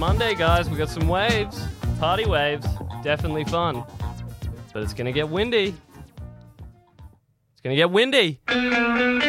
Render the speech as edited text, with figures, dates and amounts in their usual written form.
Monday, guys. We got some waves. Party waves. Definitely fun. But it's going to get windy. It's going to get windy.